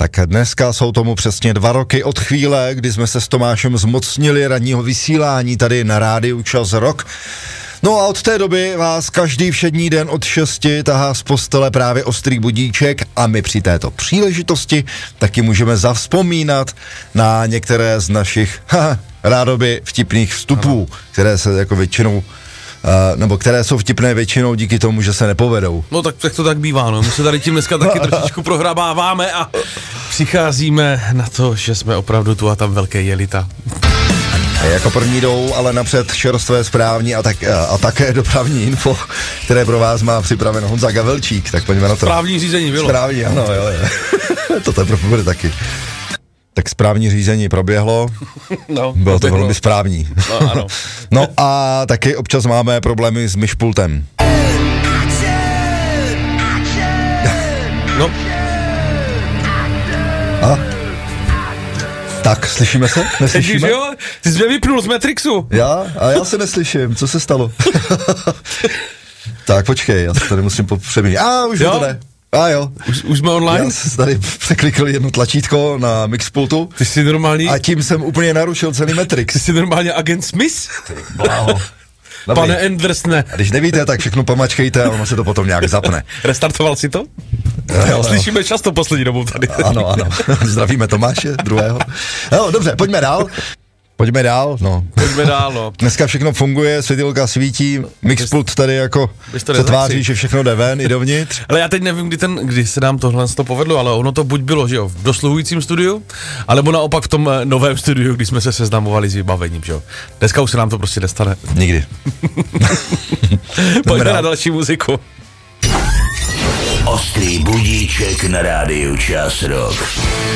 Tak dneska jsou tomu přesně 2 roky od chvíle, kdy jsme se s Tomášem zmocnili ranního vysílání tady na rádiu Čas Rock. No a od té doby vás každý všední den od 6 tahá z postele právě ostrý budíček a my při této příležitosti taky můžeme zavzpomínat na některé z našich rádoby vtipných vstupů, které se jako většinou nebo které jsou vtipné většinou díky tomu, že se nepovedou. No tak to tak bývá, no. My se tady tím dneska taky trošičku prohrabáváme a přicházíme na to, že jsme opravdu tu a tam velké jelita. Jako první jdou ale napřed čerstvé správní a také dopravní info, které pro vás má připraven Honza Gavelčík, tak pojďme na to. Správní řízení bylo. Správní, ano, jo. To teprve bude taky. Tak správní řízení proběhlo, No, bylo to velmi správní. No, ano. No a taky občas máme problémy s myšpultem. No. A? Tak, slyšíme se? Neslyšíme? Jo, ty jsi mě vypnul z Matrixu. Já se neslyším, co se stalo? Tak počkej, já se tady musím přemýšlet. Už to jde. Jo. Už jsme online? Já jsem tady překlikl jedno tlačítko na mixpultu. Ty jsi normální? A tím jsem úplně narušil celý Matrix. Ty jsi normálně agent Smith? Bláho. Pane Andersne. A když nevíte, tak všechno pomačkejte a ono se to potom nějak zapne. Restartoval si to? Jo. Slyšíme často poslední dobou tady. Ano. Zdravíme Tomáše, druhého. No, dobře, pojďme dál. Pojďme dál, no. Dneska všechno funguje, světilka svítí, mixpult tady jako se tváří, že všechno jde ven i dovnitř. Ale já teď nevím, kdy se nám tohle povedlo, ale ono to buď bylo, že jo, v dosluhujícím studiu, alebo naopak v tom novém studiu, kdy jsme se seznamovali s vybavením, že jo. Dneska už se nám to prostě nestane. Nikdy. Pojďme na další muziku. Ostrý budíček na rádiu Čas Rock.